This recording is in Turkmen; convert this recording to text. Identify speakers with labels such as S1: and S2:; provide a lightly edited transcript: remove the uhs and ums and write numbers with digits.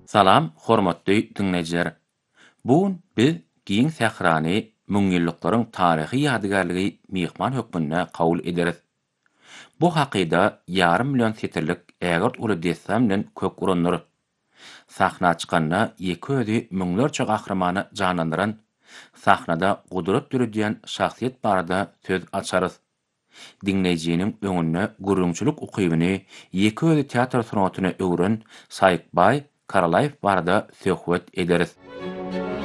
S1: Salam, hormatly dinleyijiler. Bugun biz giň sährany müň ýyllaryň taryhy ýadygarlygy myhman hökmünde kabul ederiz. Bu hakyda ýarym million setirlik ägert uly desem bilen kök urandyr. Sahna çykanda ýeki özi müňlerçe gahrymany janlandyran, sahnada gudrat ýürüdýän şahsiýet barada söz açarys. Dinleýijiniň öňünde gurrunçylyk ukybyny, ýeki özi teatr sanatyny öwren Saýykbay Karalaýew barada söhbet ederiz.